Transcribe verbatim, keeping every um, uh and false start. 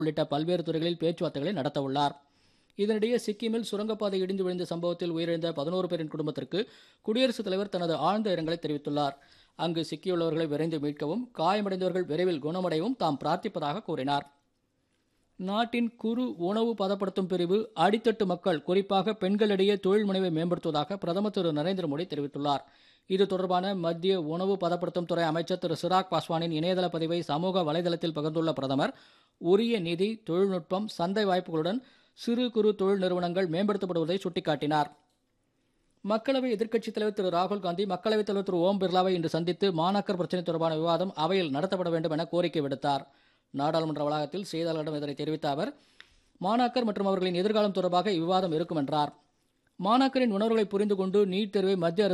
உள்ளிட்ட பல்வேறு துறைகளில் பேச்சுவார்த்தைகளை நடத்தவுள்ளார். இதனிடையே சிக்கிமில் சுரங்கப்பாதை இடிந்து விழுந்த சம்பவத்தில் உயிரிழந்த பதினோரு பேரின் குடும்பத்திற்கு குடியரசுத் தலைவர் தனது ஆழ்ந்த இரங்கலை தெரிவித்துள்ளார். அங்கு சிக்கியுள்ளவர்களை விரைந்து மீட்கவும் காயமடைந்தவர்கள் விரைவில் குணமடையவும் தாம் பிரார்த்திப்பதாக கூறினார். நாட்டின் குறு உணவு பதப்படுத்தும் பிரிவு அடித்தட்டு மக்கள் குறிப்பாக பெண்களிடையே தொழில் முனைவை மேம்படுத்துவதாக பிரதமர் திரு நரேந்திர மோடி தெரிவித்துள்ளார். இது தொடர்பான மத்திய உணவு பதப்படுத்தும் துறை அமைச்சர் திரு சிராக் பாஸ்வானின் இணையதள பதிவை சமூக வலைதளத்தில் பகிர்ந்துள்ள பிரதமர், உரிய நிதி, தொழில்நுட்பம், சந்தை வாய்ப்புகளுடன் சிறு குறு தொழில் நிறுவனங்கள் மேம்படுத்தப்படுவதை சுட்டிக்காட்டினார். மக்களவை எதிர்க்கட்சித் தலைவர் திரு ராகுல் காந்தி மக்களவைத் தலைவர் திரு ஓம் பிர்லாவை இன்று சந்தித்து மாணாக்கர் பிரச்சினை தொடர்பான விவாதம் அவையில் நடத்தப்பட வேண்டும் என கோரிக்கை விடுத்தார். நாடாளுமன்ற வளாகத்தில் செய்தியாளர்களிடம் இதனை தெரிவித்த அவர், மாணாக்கர் மற்றும் அவர்களின் எதிர்காலம் தொடர்பாக இவ்விவாதம் இருக்கும் என்றார். மாணாக்கரின் உணர்வுகளை புரிந்து கொண்டு நீட் தேர்வை மத்திய அரசு